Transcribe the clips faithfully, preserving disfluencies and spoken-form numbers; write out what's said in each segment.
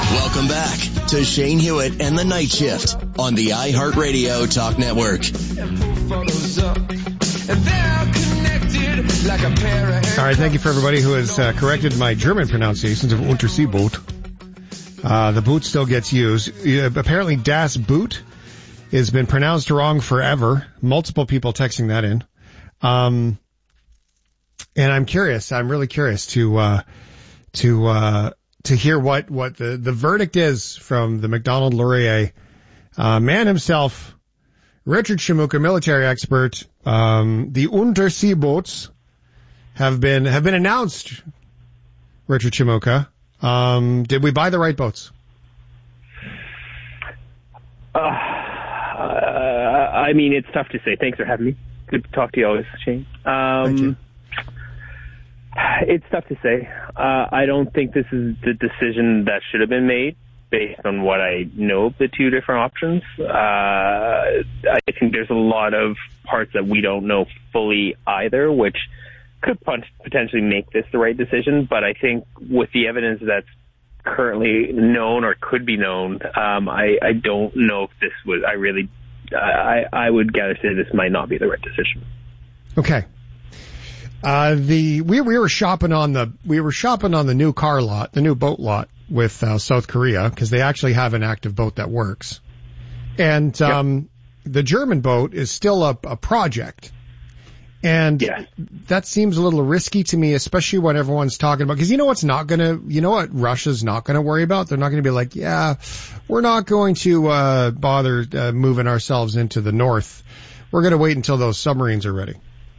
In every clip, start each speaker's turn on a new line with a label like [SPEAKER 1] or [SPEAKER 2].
[SPEAKER 1] Welcome back to Shane Hewitt and the Night Shift on the iHeartRadio Talk Network.
[SPEAKER 2] All right, thank you for everybody who has uh, corrected my German pronunciations of Unterseeboot. Uh, the boot still gets used. Uh, apparently Das Boot has been pronounced wrong forever. Multiple people texting that in. Um, and I'm curious, I'm really curious to, uh, to, uh, to hear what, what the, the verdict is from the Macdonald Laurier, uh, man himself, Richard Shimooka, military expert. Um, the Unterseeboots have been, have been announced, Richard Shimooka. Um, did we buy the right boats?
[SPEAKER 3] Uh, I mean, it's tough to say. Thanks for having me. Good to talk to you always, Shane. Um,
[SPEAKER 2] Thank you.
[SPEAKER 3] It's tough to say. Uh, I don't think this is the decision that should have been made based on what I know of the two different options. Uh, I think there's a lot of parts that we don't know fully either, which could potentially make this the right decision. But I think with the evidence that's currently known or could be known, um, I, I don't know if this was, I really, I, I would gather say this might not be the right decision.
[SPEAKER 2] Okay. Uh, the, we, we were shopping on the, we were shopping on the new car lot, the new boat lot with, uh, South Korea, because they actually have an active boat that works. And, um, yep. the German boat is still a, a project. And yes. that seems a little risky to me, especially when everyone's talking about, because you know what's not going to, you know what Russia's not going to worry about? They're not going to be like, yeah, we're not going to uh bother uh, moving ourselves into the north. We're going to wait until those submarines are ready.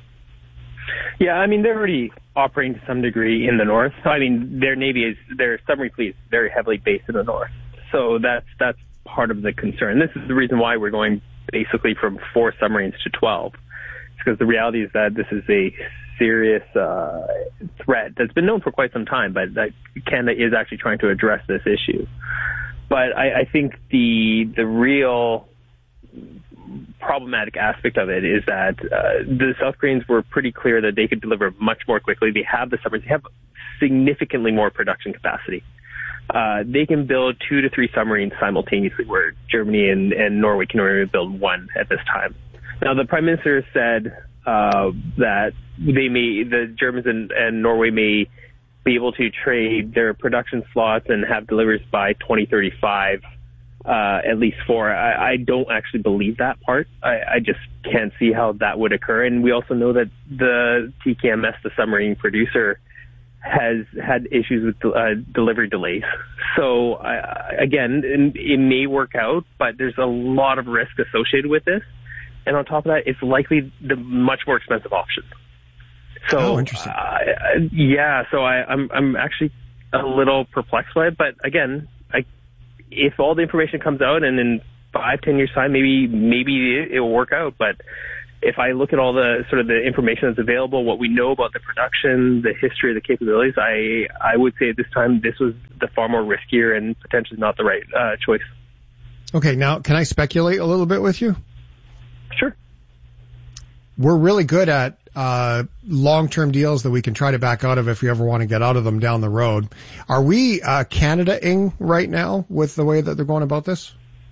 [SPEAKER 3] Yeah, I mean, they're already operating to some degree in the north. I mean, their Navy is, their submarine fleet is very heavily based in the north. So that's, that's part of the concern. This is the reason why we're going basically from four submarines to twelve. Because the reality is that this is a serious uh, threat that's been known for quite some time, but that Canada is actually trying to address this issue. But I, I think the the real problematic aspect of it is that uh, the South Koreans were pretty clear that they could deliver much more quickly. They have the submarines. They have significantly more production capacity. Uh, they can build two to three submarines simultaneously, where Germany and, and Norway can only build one at this time. Now, the Prime Minister said uh, that they may, the Germans and, and Norway may be able to trade their production slots and have deliveries by twenty thirty-five, uh, at least four. I, I don't actually believe that part. I, I just can't see how that would occur. And we also know that the T K M S, the submarine producer, has had issues with uh, delivery delays. So, uh, again, it, it may work out, but there's a lot of risk associated with this. And on top of that, it's likely the much more expensive option. So,
[SPEAKER 2] oh, interesting.
[SPEAKER 3] Uh, yeah, so I, I'm I'm actually a little perplexed by it. But again, I, if all the information comes out and in five, ten years' time, maybe maybe it, it will work out. But if I look at all the sort of the information that's available, what we know about the production, the history, the capabilities, I I would say at this time this was the far more riskier and potentially not the right uh, choice.
[SPEAKER 2] Okay, now can I speculate a little bit with you?
[SPEAKER 3] Sure.
[SPEAKER 2] We're really good at uh long-term deals that we can try to back out of if we ever want to get out of them down the road. Are we uh Canada-ing right now with the way that they're going about this?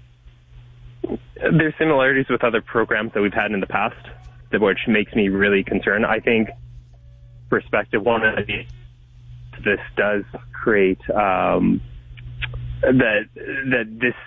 [SPEAKER 3] There's similarities with other programs that we've had in the past, which makes me really concerned. I think perspective one of this does create um that that this